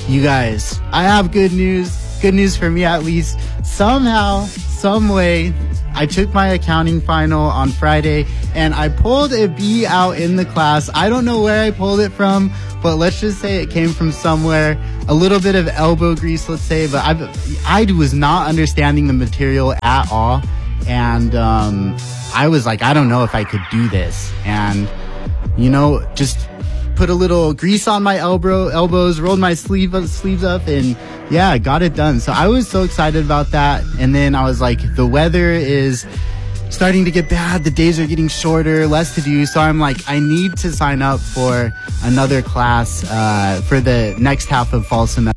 You guys, I have good news. Good news for me, at least. Somehow, some way, I took my accounting final on Friday and I pulled a B out in the class. I don't know where I pulled it from, but let's just say it came from somewhere. A little bit of elbow grease, let's say, but I was not understanding the material at all. And I was like, I don't know if I could do this. And, just put a little grease on my elbows, rolled my sleeves up, and yeah, got it done. So I was so excited about that. And then I was like, the weather is starting to get bad. The days are getting shorter, less to do. So I'm like, I need to sign up for another class for the next half of fall semester.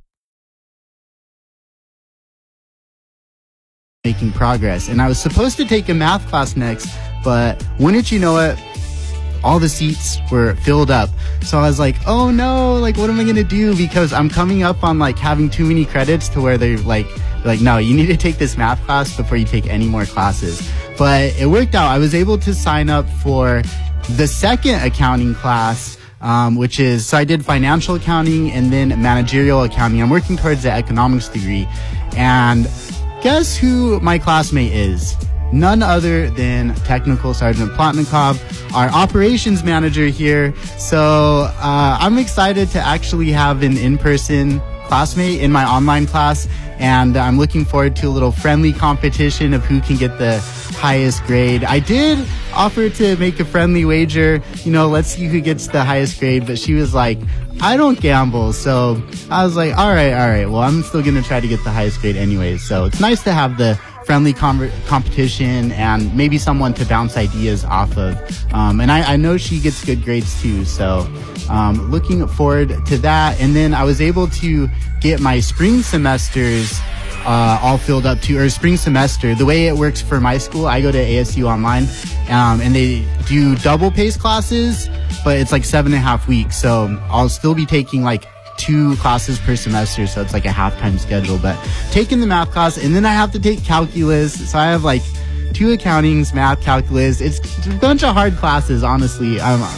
Making progress. And I was supposed to take a math class next, but wouldn't you know it, all the seats were filled up. So I was like, oh no, like what am I gonna do? Because I'm coming up on like having too many credits to where they're like, no, you need to take this math class before you take any more classes. But it worked out. I was able to sign up for the second accounting class, which is, so I did financial accounting and then managerial accounting. I'm working towards the economics degree. And guess who my classmate is? None other than Technical Sergeant Plotnikov, our operations manager here. So I'm excited to actually have an in-person classmate in my online class, and I'm looking forward to a little friendly competition of who can get the highest grade. I did offer to make a friendly wager, let's see who gets the highest grade, but she was like, I don't gamble. So I was like, all right, well, I'm still going to try to get the highest grade anyways. So it's nice to have the friendly competition and maybe someone to bounce ideas off of. And I know she gets good grades too. So looking forward to that. And then I was able to get my spring semesters all filled up too, or spring semester. The way it works for my school, I go to ASU Online, and they do double pace classes, but it's like 7.5 weeks. So I'll still be taking like 2 classes per semester, so it's like a half-time schedule, but taking the math class, and then I have to take calculus, so I have like 2 accountings, math, calculus. It's a bunch of hard classes, honestly.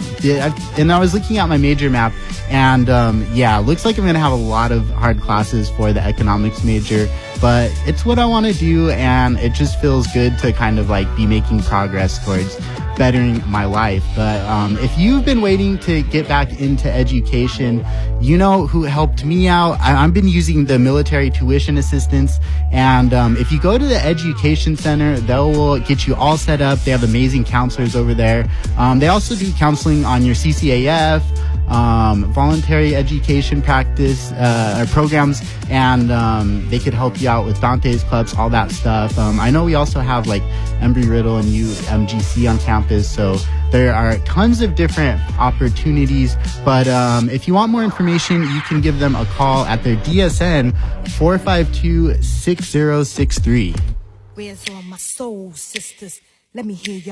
And I was looking at my major map, and looks like I'm gonna have a lot of hard classes for the economics major, but it's what I want to do, and it just feels good to kind of like be making progress towards bettering my life. But if you've been waiting to get back into education, you know who helped me out. I've been using the military tuition assistance, and if you go to the education center, they will get you all set up. They have amazing counselors over there. They also do counseling on your CCAF, voluntary education practice or programs, and they could help you out with Dante's clubs, all that stuff. I know we also have like Embry-Riddle and UMGC on campus, so there are tons of different opportunities. But if you want more information, you can give them a call at their DSN 452-6063. Where's all my soul sisters? Let me hear y'all.